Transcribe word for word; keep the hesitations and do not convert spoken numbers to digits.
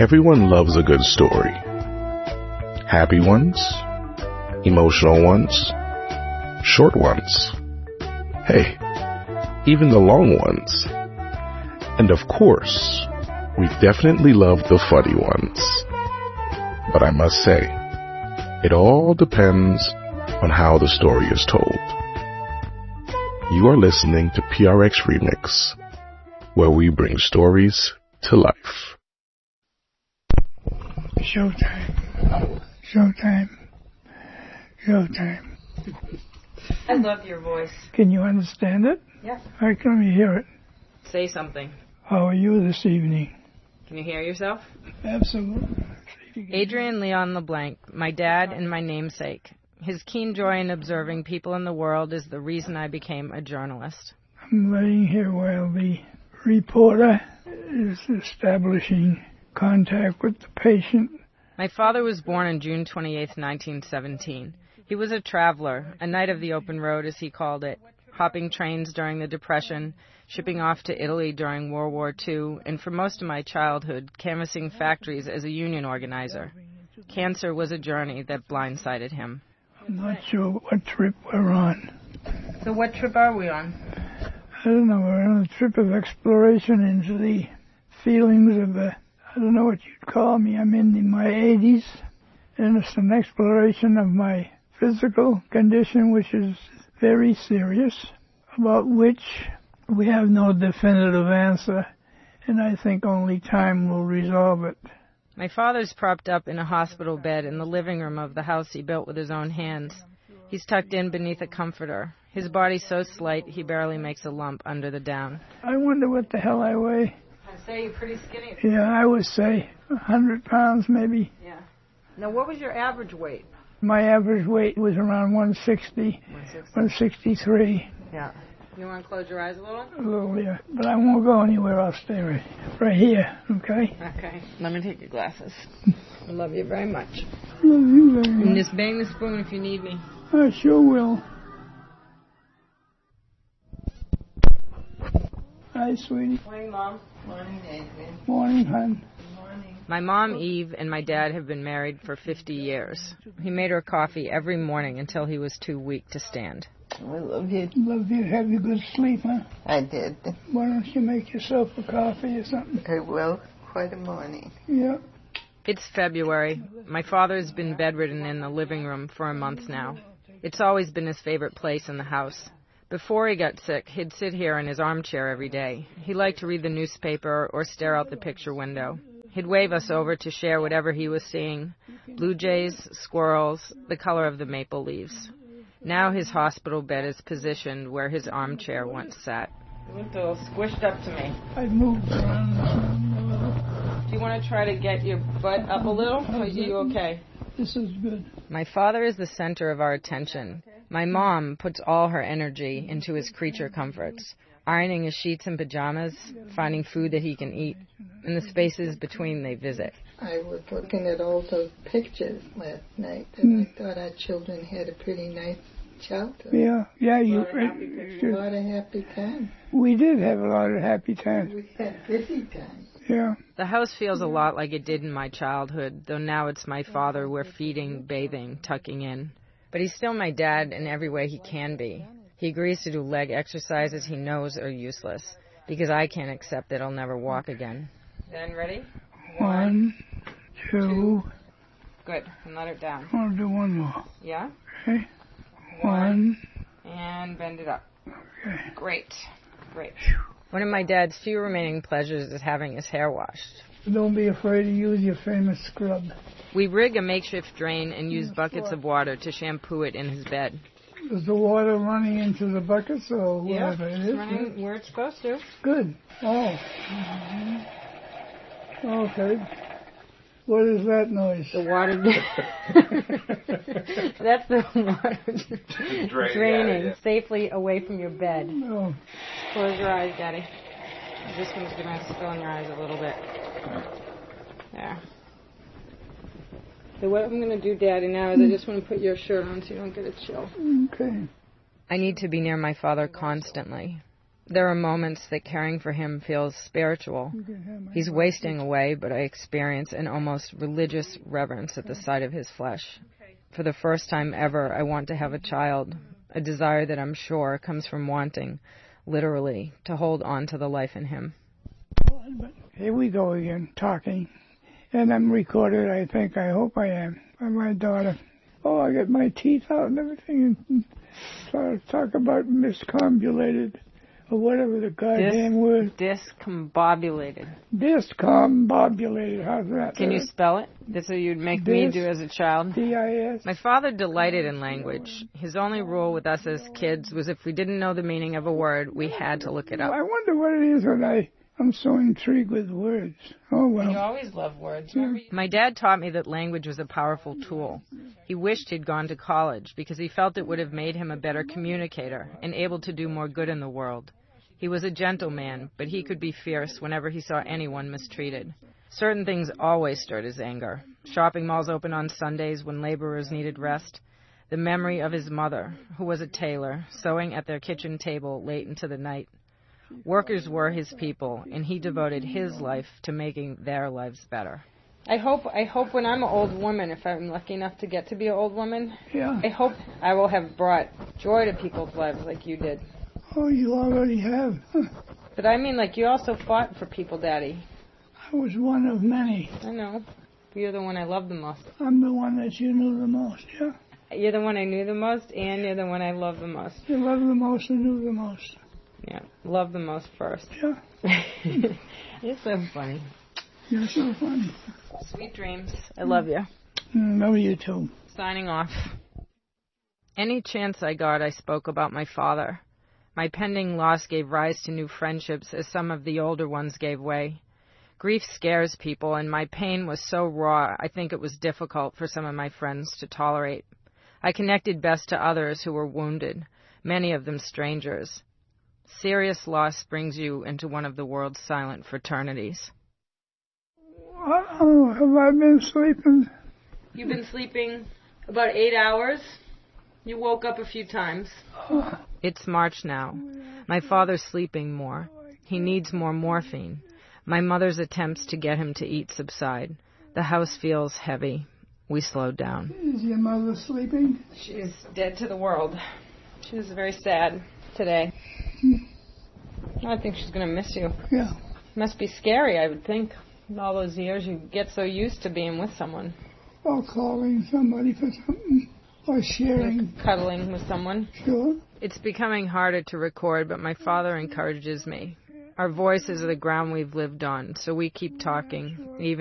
Everyone loves a good story. Happy ones, emotional ones, short ones. Hey, even the long ones. And of course, we definitely love the funny ones. But I must say, it all depends on how the story is told. You are listening to P R X Remix, where we bring stories to life. Showtime. Showtime. Showtime. I love your voice. Can you understand it? Yeah. All right, let me hear it. Say something. How are you this evening? Can you hear yourself? Absolutely. Adrian Leon LeBlanc, my dad and my namesake. His keen joy in observing people in the world is the reason I became a journalist. I'm laying here while the reporter is establishing contact with the patient. My father was born on June twenty-eighth, nineteen seventeen. He was a traveler, a knight of the open road, as he called it, hopping trains during the Depression, shipping off to Italy during World War Two, and for most of my childhood, canvassing factories as a union organizer. Cancer was a journey that blindsided him. I'm not sure what trip we're on. So what trip are we on? I don't know, we're on a trip of exploration into the feelings of a, I don't know what you'd call me, I'm in my eighties, and it's an exploration of my physical condition, which is very serious, about which we have no definitive answer, and I think only time will resolve it. My father's propped up in a hospital bed in the living room of the house he built with his own hands. He's tucked in beneath a comforter. His body's so slight he barely makes a lump under the down. I wonder what the hell I weigh. I'd say you're pretty skinny. Yeah, I would say a hundred pounds maybe. Yeah. Now, what was your average weight? My average weight was around one sixty, one sixty-three. Yeah. You want to close your eyes a little? A little, yeah. But I won't go anywhere. I'll stay right, right here, okay? Okay. Let me take your glasses. I love you very much. Love you very much. And just bang the spoon if you need me. I sure will. Hi, sweetie. Morning, Mom. Morning, Adrian. Morning, hon. Morning. My mom, Eve, and my dad have been married for fifty years. He made her coffee every morning until he was too weak to stand. I love you. Love you. Have you good sleep, huh? I did. Why don't you make yourself a coffee or something? I will. Quite a morning. Yeah. It's February. My father's been bedridden in the living room for a month now. It's always been his favorite place in the house. Before he got sick, he'd sit here in his armchair every day. He liked to read the newspaper or stare out the picture window. He'd wave us over to share whatever he was seeing. Blue jays, squirrels, the color of the maple leaves. Now his hospital bed is positioned where his armchair once sat. You looked a little squished up to me. I moved around a little. Do you want to try to get your butt up a little? Or are you okay? This is good. My father is the center of our attention. My mom puts all her energy into his creature comforts, ironing his sheets and pajamas, finding food that he can eat, and the spaces between they visit. I was looking at all those pictures last night, and Mm. I thought our children had a pretty nice childhood. Yeah, yeah, you. A lot of happy times. We did have a lot of happy times. We had busy times. Yeah. The house feels a lot like it did in my childhood, though now it's my father we're feeding, bathing, tucking in. But he's still my dad in every way he can be. He agrees to do leg exercises he knows are useless, because I can't accept that I'll never walk again. Then ready? One, two. Good. And let it down. I'll do one more. Yeah? Okay. One. And bend it up. Okay. Great. Great. One of my dad's few remaining pleasures is having his hair washed. Don't be afraid to use your famous scrub. We rig a makeshift drain and use buckets of water to shampoo it in his bed. Is the water running into the buckets or whatever it it's is? running where it's supposed to. Good. Oh. Okay. What is that noise? The water. That's the water Drain, draining yeah, yeah. safely away from your bed. Oh. Close your eyes, Daddy. This one's going to spill in your eyes a little bit. There. So what I'm going to do, Daddy, now is I just want to put your shirt on so you don't get a chill. Okay. I need to be near my father constantly. There are moments that caring for him feels spiritual. He's wasting away, but I experience an almost religious reverence at the sight of his flesh. For the first time ever, I want to have a child, a desire that I'm sure comes from wanting, literally, to hold on to the life in him. Here we go again, talking. And I'm recorded, I think, I hope I am, by my daughter. Oh, I get my teeth out and everything, and talk, talk about miscombobulated, or whatever the goddamn Dis- word. Discombobulated. Discombobulated, how's that? Can you spell it? That's what you'd make Dis- me do as a child. D I S My father delighted in language. His only rule with us as kids was if we didn't know the meaning of a word, we had to look it up. I wonder what it is that I... I'm so intrigued with words. Oh, well. You always love words. Yeah. My dad taught me that language was a powerful tool. He wished he'd gone to college because he felt it would have made him a better communicator and able to do more good in the world. He was a gentleman, but he could be fierce whenever he saw anyone mistreated. Certain things always stirred his anger. Shopping malls open on Sundays when laborers needed rest. The memory of his mother, who was a tailor, sewing at their kitchen table late into the night. Workers were his people, and he devoted his life to making their lives better. I hope I hope when I'm an old woman, if I'm lucky enough to get to be an old woman, yeah. I hope I will have brought joy to people's lives like you did. Oh, you already have. Huh. But I mean, like, you also fought for people, Daddy. I was one of many. I know. You're the one I love the most. I'm the one that you knew the most, yeah? You're the one I knew the most, and you're the one I love the most. You love the most and knew the most. Yeah, love the most first. Yeah. You're so funny. You're so funny. Sweet dreams. I love you. Mm, love you too. Signing off. Any chance I got, I spoke about my father. My pending loss gave rise to new friendships as some of the older ones gave way. Grief scares people, and my pain was so raw, I think it was difficult for some of my friends to tolerate. I connected best to others who were wounded, many of them strangers. Serious loss brings you into one of the world's silent fraternities. Oh, have I been sleeping? You've been sleeping about eight hours. You woke up a few times. Oh. It's March now. My father's sleeping more. He needs more morphine. My mother's attempts to get him to eat subside. The house feels heavy. We slowed down. Is your mother sleeping? She's dead to the world. She was very sad today. I think she's going to miss you. Yeah. Must be scary, I would think. In all those years, you get so used to being with someone. Or calling somebody for something. Or sharing. Like cuddling with someone. Sure. It's becoming harder to record, but my father encourages me. Our voices are the ground we've lived on, so we keep talking, even